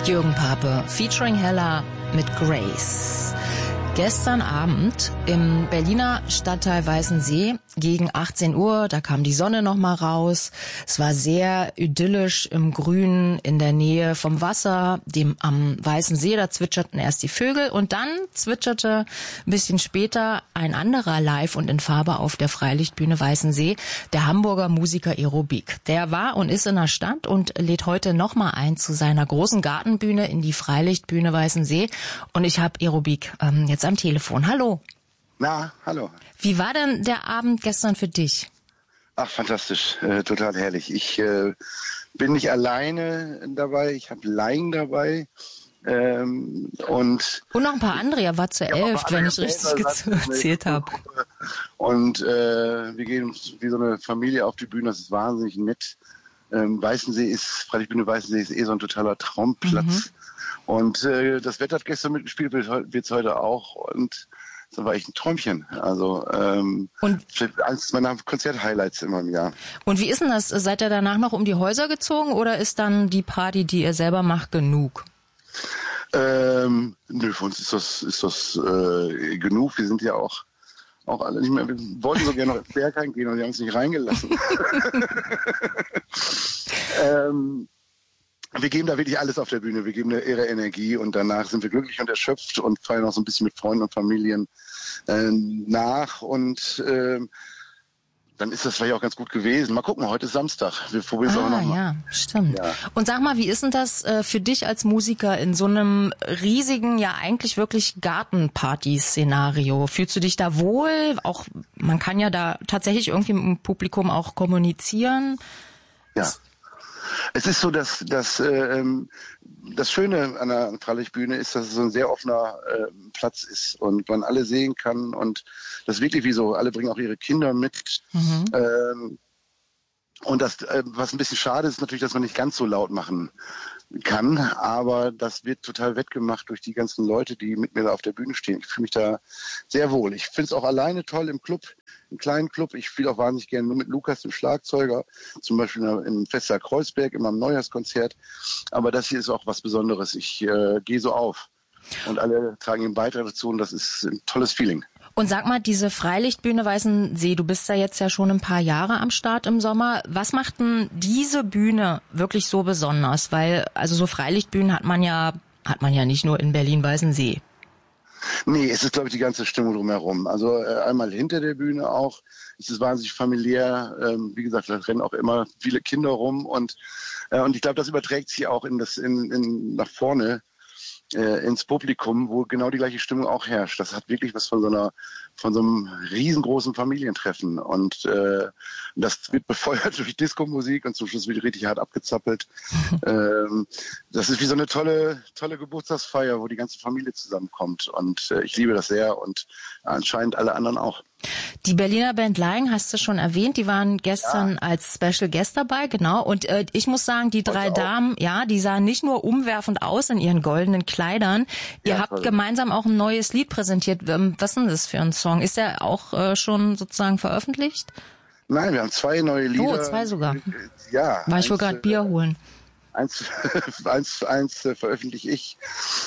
Jürgen Pape featuring Hella mit Grace. Gestern Abend im Berliner Stadtteil Weißensee gegen 18 Uhr, da kam die Sonne noch mal raus. Es war sehr idyllisch im Grünen in der Nähe vom Wasser, dem am Weißensee. Da zwitscherten erst die Vögel und dann zwitscherte ein bisschen später ein anderer live und in Farbe auf der Freilichtbühne Weißensee, der Hamburger Musiker Aerobik. Der war und ist in der Stadt und lädt heute noch mal ein zu seiner großen Gartenbühne in die Freilichtbühne Weißensee. Und ich habe Aerobik jetzt am Telefon. Hallo. Na, hallo. Wie war denn der Abend gestern für dich? Ach, fantastisch. Total herrlich. Ich bin nicht alleine dabei. Ich habe Laien dabei. Und noch ein paar andere. Er war zu 11, wenn ich richtig gezählt habe. Und wir gehen wie so eine Familie auf die Bühne. Das ist wahnsinnig nett. Freilichtbühne Weißensee ist so ein totaler Traumplatz. Und das Wetter hat gestern mitgespielt, wird es heute auch. Und das war echt ein Träumchen. Also eines meiner Konzert-Highlights immer im Jahr. Und wie ist denn das? Seid ihr danach noch um die Häuser gezogen oder ist dann die Party, die ihr selber macht, genug? Nö, für uns ist das genug. Wir sind ja auch alle nicht mehr. Wir wollten so gerne noch ins Berg reingehen und die haben uns nicht reingelassen. Wir geben da wirklich alles auf der Bühne. Wir geben ihre Energie und danach sind wir glücklich und erschöpft und feiern auch so ein bisschen mit Freunden und Familien nach. Und dann ist das vielleicht auch ganz gut gewesen. Mal gucken, heute ist Samstag. Wir probieren es auch noch mal. Ja, stimmt. Ja. Und sag mal, wie ist denn das für dich als Musiker in so einem riesigen, ja eigentlich wirklich Gartenparty-Szenario? Fühlst du dich da wohl? Auch man kann ja da tatsächlich irgendwie mit dem Publikum auch kommunizieren. Ja. Es ist so, dass das Schöne an der Freilichtbühne ist, dass es so ein sehr offener Platz ist und man alle sehen kann und das ist wirklich wie so, alle bringen auch ihre Kinder mit. Und das, was ein bisschen schade ist, natürlich, dass man nicht ganz so laut machen kann, aber das wird total wettgemacht durch die ganzen Leute, die mit mir da auf der Bühne stehen. Ich fühle mich da sehr wohl. Ich finde es auch alleine toll im Club, im kleinen Club. Ich spiele auch wahnsinnig gerne nur mit Lukas, dem Schlagzeuger, zum Beispiel im Festsaal Kreuzberg, immer am Neujahrskonzert. Aber das hier ist auch was Besonderes. Ich gehe so auf und alle tragen ihren Beitrag dazu und das ist ein tolles Feeling. Und sag mal, diese Freilichtbühne Weißensee, du bist da jetzt ja schon ein paar Jahre am Start im Sommer. Was macht denn diese Bühne wirklich so besonders? Weil, also so Freilichtbühnen hat man ja nicht nur in Berlin-Weißensee. Nee, es ist, glaube ich, die ganze Stimmung drumherum. Also einmal hinter der Bühne auch. Es ist wahnsinnig familiär. Wie gesagt, da rennen auch immer viele Kinder rum. Und ich glaube, das überträgt sich auch nach vorne. Ins Publikum, wo genau die gleiche Stimmung auch herrscht. Das hat wirklich was von so einem riesengroßen Familientreffen und das wird befeuert durch Disco-Musik und zum Schluss wird richtig hart abgezappelt. Das ist wie so eine tolle Geburtstagsfeier, wo die ganze Familie zusammenkommt und ich liebe das sehr und anscheinend alle anderen auch. Die Berliner Band Laien hast du schon erwähnt, die waren gestern als Special Guest dabei, genau. Und ich muss sagen, die drei Damen, die sahen nicht nur umwerfend aus in ihren goldenen Kleidern. Ihr habt gemeinsam auch ein neues Lied präsentiert. Was ist denn das für ein Song? Ist der auch schon sozusagen veröffentlicht? Nein, wir haben 2 neue Lieder. Oh, 2 sogar. Ja. War ich wohl gerade Bier holen. Eins veröffentliche ich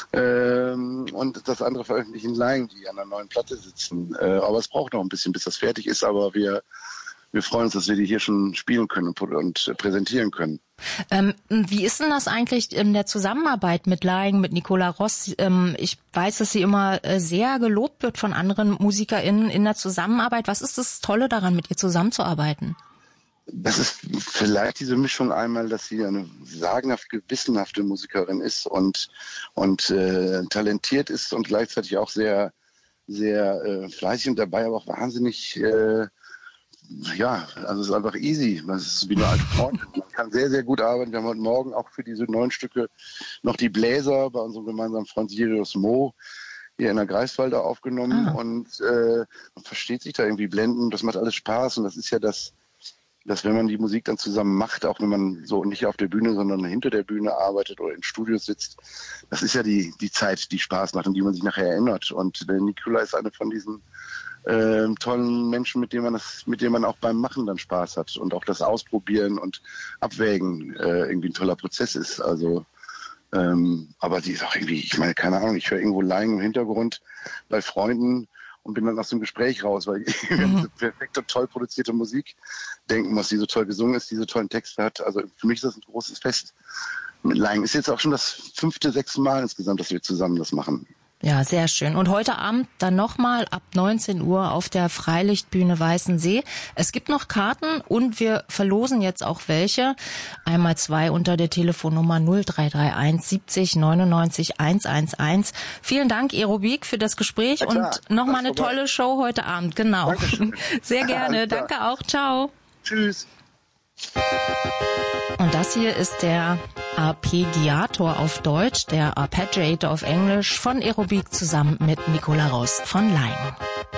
und das andere veröffentlichen Laien, die an der neuen Platte sitzen. Aber es braucht noch ein bisschen, bis das fertig ist. Aber wir freuen uns, dass wir die hier schon spielen können und präsentieren können. Wie ist denn das eigentlich in der Zusammenarbeit mit Laien, mit Nicola Ross? Ich weiß, dass sie immer sehr gelobt wird von anderen MusikerInnen in der Zusammenarbeit. Was ist das Tolle daran, mit ihr zusammenzuarbeiten? Das ist vielleicht diese Mischung einmal, dass sie eine sagenhaft gewissenhafte Musikerin ist und talentiert ist und gleichzeitig auch sehr, sehr fleißig und dabei aber auch wahnsinnig, also es ist einfach easy. Das ist wie eine alte Freundin. Man kann sehr, sehr gut arbeiten. Wir haben heute Morgen auch für diese 9 Stücke noch die Bläser bei unserem gemeinsamen Freund Sirius Mo hier in der Greifswalder aufgenommen und man versteht sich da irgendwie blendend. Das macht alles Spaß und das ist ja dass wenn man die Musik dann zusammen macht, auch wenn man so nicht auf der Bühne, sondern hinter der Bühne arbeitet oder in Studios sitzt, das ist ja die Zeit, die Spaß macht und die man sich nachher erinnert. Und Nicola ist eine von diesen tollen Menschen, mit denen man auch beim Machen dann Spaß hat und auch das Ausprobieren und Abwägen irgendwie ein toller Prozess ist. Also Aber die ist auch irgendwie, ich meine, keine Ahnung, ich höre irgendwo Laien im Hintergrund bei Freunden und bin dann aus dem Gespräch raus, weil ich diese perfekte, toll produzierte Musik denken muss, die so toll gesungen ist, die so tollen Texte hat. Also für mich ist das ein großes Fest mit Laien. Ist jetzt auch schon das 5., 6. Mal insgesamt, dass wir zusammen das machen. Ja, sehr schön. Und heute Abend dann nochmal ab 19 Uhr auf der Freilichtbühne Weißensee. Es gibt noch Karten und wir verlosen jetzt auch welche. Einmal 2 unter der Telefonnummer 0331 70 99 111. Vielen Dank, Aerobik, für das Gespräch und nochmal eine tolle Show heute Abend. Genau. Dankeschön. Sehr gerne. Danke auch. Ciao. Tschüss. Und das hier ist der Arpeggiator auf Deutsch, der Arpeggiator auf Englisch von Aerobik zusammen mit Nicola Rost von Laien.